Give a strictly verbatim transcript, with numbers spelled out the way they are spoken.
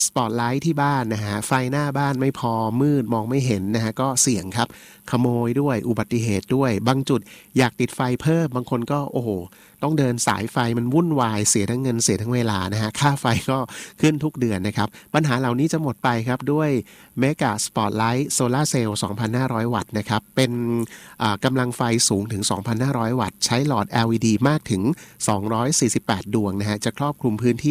สปอตไลท์ที่บ้านนะฮะไฟหน้าบ้านไม่พอมืดมองไม่เห็นนะฮะก็เสี่ยงครับขโมยด้วยอุบัติเหตุด้วยบางจุดอยากติดไฟเพิ่มบางคนก็โอ้โหต้องเดินสายไฟมันวุ่นวายเสียทั้งเงินเสียทั้งเวลานะฮะค่าไฟก็ขึ้นทุกเดือนนะครับปัญหาเหล่านี้จะหมดไปครับด้วย Mega Spotlight Solar Cell สองพันห้าร้อย วัตต์นะครับเป็นกำลังไฟสูงถึง สองพันห้าร้อย วัตต์ใช้หลอด แอล อี ดี มากถึงสองร้อยสี่สิบแปดดวงนะฮะจะครอบคลุมพื้นที่